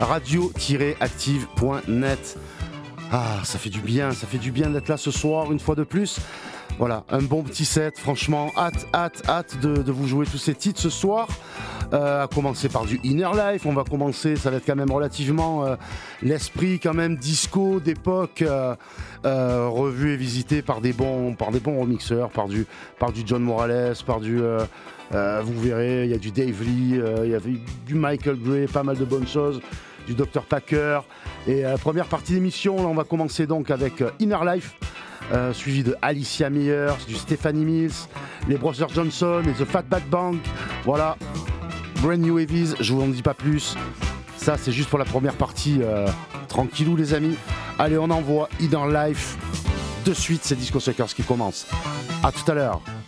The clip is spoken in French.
radio-active.net. Ah, ça fait du bien d'être là ce soir une fois de plus. Voilà, un bon petit set, franchement, hâte de vous jouer tous ces titres ce soir. À commencer par du Inner Life, on va commencer, ça va être quand même relativement l'esprit quand même disco d'époque, revu et visité par des bons remixeurs, par du John Morales, par du vous verrez, il y a du Dave Lee, il y avait du Michael Gray, pas mal de bonnes choses, du Dr Packer. Et première partie d'émission, là, on va commencer donc avec Inner Life. Suivi de Alicia Myers, du Stephanie Mills, les Brothers Johnson et The Fatback Band. Voilà, Brand New Heavies, je vous en dis pas plus. Ça, c'est juste pour la première partie. Tranquillou, les amis. Allez, on envoie Inner Life. De suite, c'est Disco Suckers qui commence. À tout à l'heure.